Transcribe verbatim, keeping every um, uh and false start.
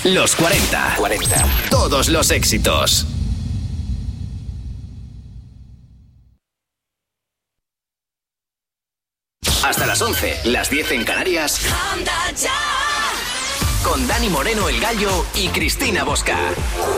Los cuarenta. cuarenta. Todos los éxitos. Hasta las once, las diez en Canarias. Con Dani Moreno, el Gallo, y Cristina Bosca.